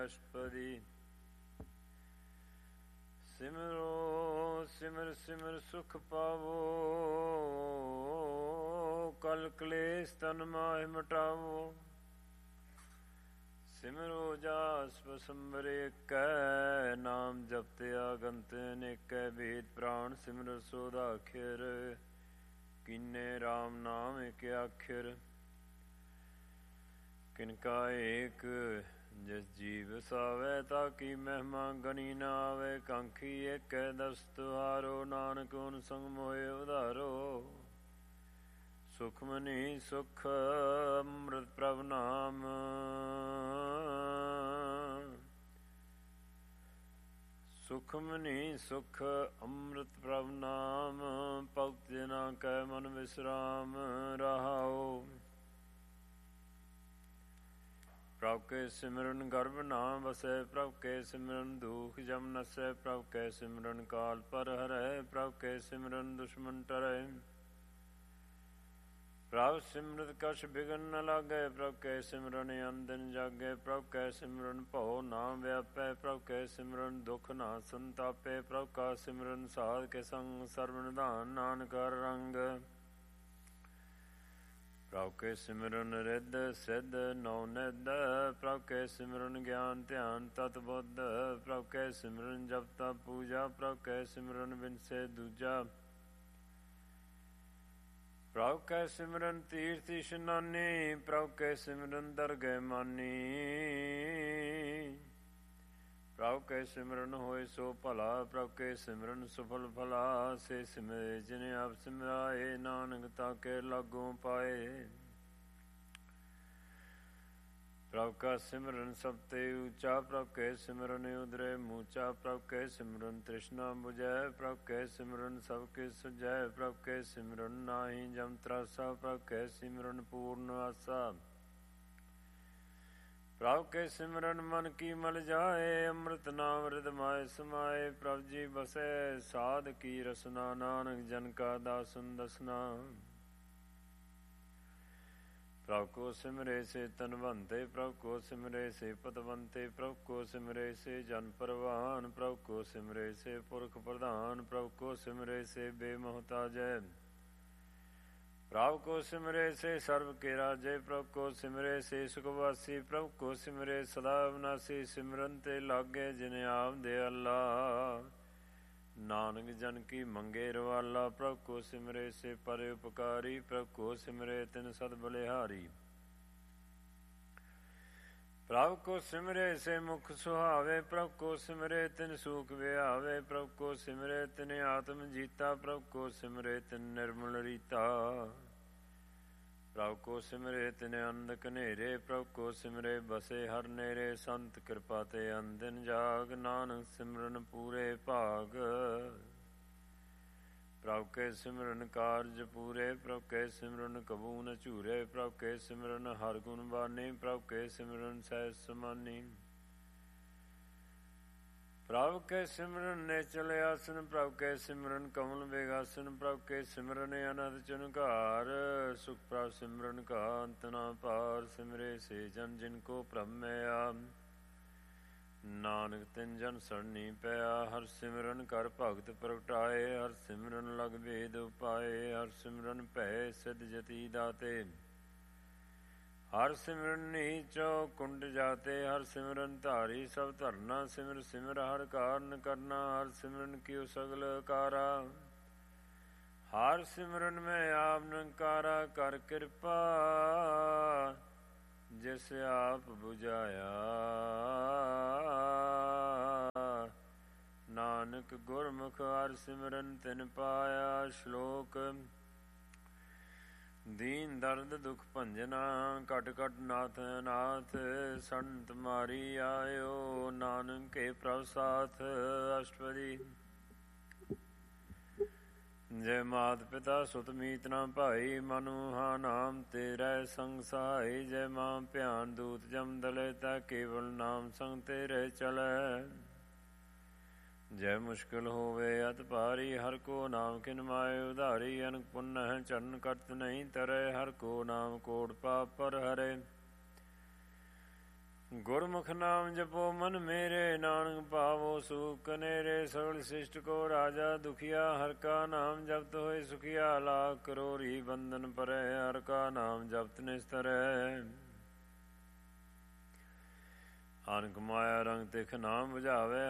ਅਸ਼ਟਪਦੀ। ਸਿਮਰੋ ਸਿਮਰ ਸਿਮਰ ਸੁਖ ਪਾਵੋ, ਕਲ ਕਲੇਸ਼ ਤਨ ਮਾਹਿ ਮਟਾਵੋ। ਸਿਮਰੋ ਜਾਸ ਬਸੰਬਰ ਏਕੈ, ਨਾਮ ਜਪਤੇ ਆਗੰਤ ਅਨੇਕੈ। ਵੇਦ ਪ੍ਰਾਣ ਸਿਮਰ ਸੋਧਾ ਅਖਿਰ, ਕੀਨੇ ਰਾਮ ਨਾਮ ਏਕ ਆਖਿਰ। ਕਿਨਕਾ ਏਕ ਜਿਸ ਜੀਵ ਵਸਾਵੈ, ਤਾਕੀ ਮਹਿਮਾ ਗਣੀ ਨਾ ਆਵੇ। ਕਾਂਖੀ ਏਕੈ ਦਸ ਤੁਹਾਰੋ, ਨਾਨਕ ਓਨ ਸੰਗ ਮੋਹਿ ਉਧਾਰੋ। ਸੁਖਮਨੀ ਸੁਖ ਅੰਮ੍ਰਿਤ ਪ੍ਰਭ ਨਾਮ, ਸੁਖਮਨੀ ਸੁਖ ਅੰਮ੍ਰਿਤ ਪ੍ਰਭ ਨਾਮ। ਭਗਤ ਜਨਾ ਕੈ ਮਨ ਵਿਸਰਾਮ ਰਹਾਉ। ਪ੍ਰਭ ਕੇ ਸਿਮਰਨ ਗਰਭ ਨਾ ਵਸੈ, ਪ੍ਰਭ ਕੇ ਸਿਮਰਨ ਦੁਖ ਜਮ ਨਸੈ। ਪ੍ਰਭ ਕੇ ਸਿਮਰਨ ਕਾਲ ਪਰ ਹਰੈ, ਪ੍ਰਭ ਕੇ ਸਿਮਰਨ ਦੁਸ਼ਮਨ ਟਰੈ। ਪ੍ਰਭ ਸਿਮਰਤ ਕਛ ਬਿਗਨ ਨ ਲਾਗੈ, ਪ੍ਰਭ ਕੈ ਸਿਮਰਨ ਅੰਦਿਨ ਜਾਗੈ। ਪ੍ਰਭ ਕੈ ਸਿਮਰਨ ਭਉ ਨਾ ਵਿਆਪੈ, ਪ੍ਰਭ ਕੈ ਸਿਮਰਨ ਦੁਖ ਨਾ ਸੰਤਾਪੈ। ਪ੍ਰਭ ਕਾ ਸਿਮਰਨ ਸਾਧ ਕੇ ਸੰਗ, ਸਰਬ ਨਿਧਾਨ ਨਾਨਕ ਹਰਿ ਰੰਗ। ਪ੍ਰਭ ਕੇ ਸਿਮਰਨ ਰਿੱਧ ਸਿੱਧ ਨੌ ਨਿਧ, ਪ੍ਰਭ ਕੇ ਸਿਮਰਨ ਗਿਆਨ ਧਿਆਨ ਤਤ ਬੁੱਧ। ਪ੍ਰਭ ਕੈ ਸਿਮਰਨ ਜਪ ਤਪ ਪੂਜਾ, ਪ੍ਰਭ ਕੈ ਸਿਮਰਨ ਬਿਨਸੇ ਦੂਜਾ। ਪ੍ਰਭ ਕੈ ਸਿਮਰਨ ਤੀਰਥ ਇਸ਼ਨਾਨੀ, ਪ੍ਰਭ ਕੈ ਸਿਮਰਨ ਦਰਗਹਿ ਮਾਨੀ। ਪ੍ਰਭ ਕੈ ਸਿਮਰਨ ਹੋਏ ਸੋ ਭਲਾ, ਪ੍ਰਭ ਕੈ ਸਿਮਰਨ ਸੁਫਲ ਫਲਾ। ਸੇ ਸਿਮਰੇ ਜਿਨੇ ਆਪ ਸਿਮਰਾਏ, ਨਾਨਕ ਤਾਕੇ ਲਾਗੋਂ ਪਾਏ। ਪ੍ਰਭ ਕਾ ਸਿਮਰਨ ਸਭ ਤੇ ਊਚਾ, ਪ੍ਰਭ ਕੈ ਸਿਮਰਨ ਉਦਰੇ ਮੂਚਾ। ਪ੍ਰਭ ਕੈ ਸਿਮਰਨ ਤ੍ਰਿਸ਼ਨਾ ਬੁਝੈ, ਪ੍ਰਭ ਕੈ ਸਿਮਰਨ ਸਭ ਕੇ ਸੁਝੈ। ਪ੍ਰਭ ਕੈ ਸਿਮਰਨ ਨਾਹੀ ਜਮ ਤਰਾਸਾ, ਪ੍ਰਭ ਕੈ ਸਿਮਰਨ ਪੂਰਨ ਆਸਾ। ਪ੍ਰਭ ਕੈ ਸਿਮਰਨ ਮਨ ਕੀ ਮਲ ਜਾਏ, ਅੰਮ੍ਰਿਤ ਨਾਮ ਹਿਰਦਿ ਮਾਹਿ ਸਮਾਏ। ਪ੍ਰਭ ਜੀ ਬਸੈ ਸਾਧ ਕੀ ਰਸਨਾ, ਨਾਨਕ ਜਨ ਕਾ ਦਾਸਨ ਦਸਨਾ। ਪ੍ਰਭ ਕੋ ਸਿਮਰੇ ਸੇ ਤਨਵੰਤੇ, ਪ੍ਰਭ ਕੋ ਸਿਮਰੇ ਸੇ ਪਤਵੰਤੇ। ਪ੍ਰਭ ਕੋ ਸਿਮਰੇ ਸੇ ਜਨ ਪਰਵਾਨ, ਪ੍ਰਭ ਕੋ ਸਿਮਰੇ ਸੇ ਪੁਰਖ ਪ੍ਰਧਾਨ। ਪ੍ਰਭ ਕੋ ਸਿਮਰੇ ਸੇ ਬੇਮੁਹਤਾਜੈ, ਪ੍ਰਭ ਕੋ ਸਿਮਰੇ ਸੇ ਸਰਬ ਕੇ ਰਾਜੈ। ਪ੍ਰਭ ਕੋ ਸਿਮਰੇ ਸੇ ਸੁਖਵਾਸੀ, ਪ੍ਰਭ ਕੋ ਸਿਮਰੇ ਸਦਾ ਅਵਨਾਸੀ। ਸਿਮਰਨ ਤੇ ਲਾਗੇ ਜਿਨ ਆਪ ਦਿਆਲਾ, ਨਾਨਕ ਜਨ ਕੀ ਮੰਗੇ ਰਵਾਲਾ। ਪ੍ਰਭ ਕੋ ਸਿਮਰੇ ਸੇ ਪਰ ਉਪਕਾਰੀ, ਪ੍ਰਭ ਕੋ ਸਿਮਰੇ ਤਿਨ ਸਦ ਬਲਿਹਾਰੀ। ਪ੍ਰਭ ਕੋ ਸਿਮਰੇ ਸੇ ਮੁਖ ਸੁਹਾਵੇ, ਪ੍ਰਭ ਕੋ ਸਿਮਰੇ ਤਿਨ ਸੂਖ ਵਿਹਾਵੇ। ਪ੍ਰਭ ਕੋ ਸਿਮਰੇ ਤਿਨ ਆਤਮ ਜੀਤਾ, ਪ੍ਰਭ ਕੋ ਸਿਮਰੇ ਤਿਨ ਨਿਰਮਲ ਰੀਤਾ। ਪ੍ਰਭ ਕੋ ਸਿਮਰੇ ਤਿਨ ਅੰਧ ਕਨੇਰੇ, ਪ੍ਰਭ ਕੋ ਸਿਮਰੇ ਬਸੇ ਹਰ ਨੇਰੇ। ਸੰਤ ਕਿਰਪਾ ਤੇ ਅੰਦਿਨ ਜਾਗ, ਨਾਨਕ ਸਿਮਰਨ ਪੂਰੇ ਭਾਗ। ਪ੍ਰਭ ਕੈ ਸਿਮਰਨ ਕਾਰਜ ਪੂਰੇ, ਪ੍ਰਭ ਕੈ ਸਿਮਰਨ ਕਬੂ ਨ ਝੂਰੇ। ਪ੍ਰਭ ਕੈ ਸਿਮਰਨ ਹਰ ਗੁਣ ਬਾਨੀ, ਪ੍ਰਭ ਕੈ ਸਿਮਰਨ ਸਹਿਜ ਸਮਾਨੀ। ਪ੍ਰਭ ਕੈ ਸਿਮਰਨ ਨੇਚਲ ਆਸਨ, ਪ੍ਰਭ ਕੈ ਸਿਮਰਨ ਕਮਲ ਬੇਗਾਸਨ। ਪ੍ਰਭ ਕੈ ਸਿਮਰਨ ਅਨਹਦ ਚੁਨਕਾਰ, ਸੁਖ ਪ੍ਰਭ ਸਿਮਰਨ ਕਾ ਅੰਤ ਨਾ ਪਾਰ। ਸਿਮਰੇ ਸੇ ਜਨ ਜਿਨ ਕੋ ਭ੍ਰਮਿਆ, ਨਾਨਕ ਤਿਨ ਜਨ ਸਰਣੀ ਪਿਆ। ਹਰ ਸਿਮਰਨ ਕਰ ਭਗਤ ਪ੍ਰਗਟਾਏ, ਹਰ ਸਿਮਰਨ ਲਗ ਭੇਦ ਉਪਾਏ। ਹਰ ਸਿਮਰਨ ਭੈ ਸਿਧ ਜਤੀ ਦਾਤੇ, ਹਰ ਸਿਮਰਨ ਨੀਚੋ ਕੁੰਡ ਜਾਤੇ। ਹਰ ਸਿਮਰਨ ਧਾਰੀ ਸਭ ਧਰਨਾ, ਸਿਮਰ ਸਿਮਰ ਹਰ ਕਾਰਨ ਕਰਨਾ। ਹਰ ਸਿਮਰਨ ਕੀਓ ਸਗਲ ਕਾਰਾ, ਹਰ ਸਿਮਰਨ ਮੈਂ ਆਪ ਨਿਰੰਕਾਰਾ। ਕਰ ਕਿਰਪਾ ਜਿਸ ਆਪ ਬੁਝਾਇਆ, ਨਾਨਕ ਗੁਰਮੁਖ ਹਰ ਸਿਮਰਨ ਤਿਨ ਪਾਇਆ। ਸ਼ਲੋਕ ਦੀਨ ਦਰਦ ਦੁਖ ਭੰਜਨਾ, ਘਟ ਘਟ ਨਾਥ ਅਨਾਥ। ਸੰਤ ਮਾਰੀ ਆਇਓ, ਨਾਨਕ ਕੇ ਪ੍ਰਭ ਸਾਥ। ਅਸ਼ਟਪਦੀ। ਜੈ ਮਾਤ ਪਿਤਾ ਸੁਤ ਮੀਤ ਨਾ ਭਾਈ, ਮਨੁ ਹਾ ਨਾਮ ਤੇਰੇ ਸੰਗ ਸਹਾਈ। ਜੈ ਮਾਂ ਭਿਆਨ ਦੂਤ ਜਮ ਦਲੇ, ਤਾ ਕੇਵਲ ਨਾਮ ਸੰਗ ਤੇਰੇ ਚਲੈ। ਜੈ ਮੁਸ਼ਕਿਲ ਹੋਵੇ ਅਤ ਭਾਰੀ, ਹਰ ਕੋ ਨਾਮ ਕਿਨ ਮਾਏ ਉਧਾਰੀ। ਅਨਕ ਪੁੰਨ ਹੈ ਚਰਨ ਕਰਤ ਨਹੀਂ ਤਰੈ, ਹਰ ਕੋ ਨਾਮ ਕੋਟ ਪਾਪ ਪਰ ਹਰੇ। ਗੁਰਮੁਖ ਨਾਮ ਜਪੋ ਮਨ ਮੇਰੇ, ਨਾਨਕ ਭਾਵੋ ਸੁਖ ਕਨੇਰੇ। ਸਗਲ ਸਿਸ਼ਟ ਕੋ ਰਾਜਾ ਦੁਖੀਆ, ਹਰ ਕਾ ਨਾਮ ਜਪਤ ਹੋਏ ਸੁਖੀਆ। ਲਾਖ ਕਰੋੜੀ ਬੰਧਨ ਪਰੈ, ਹਰ ਕਾ ਨਾਮ ਜਪਤ ਨਿਸਤਰੈ। ਅਨਕ ਮਾਇਆ ਰੰਗ ਤਿਖ ਨਾਮ ਬੁਝਾਵੇ,